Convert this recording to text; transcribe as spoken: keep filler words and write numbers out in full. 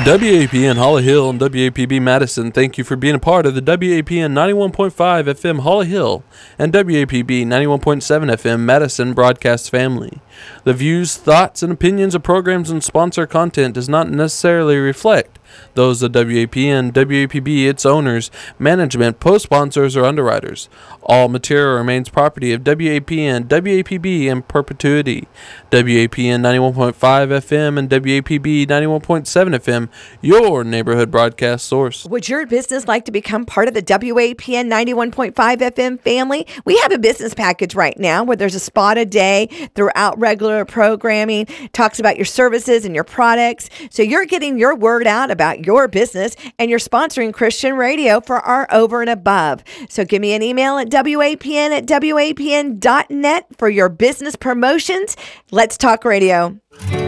W A P N Holly Hill and W A P B Madison, thank you for being a part of the W A P N ninety-one point five F M Holly Hill and W A P B ninety-one point seven F M Madison broadcast family. The views, thoughts, and opinions of programs and sponsor content does not necessarily reflect those of W A P N, W A P B, its owners, management, post-sponsors, or underwriters. All material remains property of W A P N, W A P B in perpetuity. W A P N ninety-one point five F M and W A P B ninety-one point seven F M, your neighborhood broadcast source. Would your business like to become part of the W A P N ninety-one point five F M family? We have a business package right now where there's a spot a day throughout regular programming, talks about your services and your products. So you're getting your word out about your business and you're sponsoring Christian radio for our over and above. So give me an email at W A P N at W A P N dot net for your business promotions. Let's talk radio.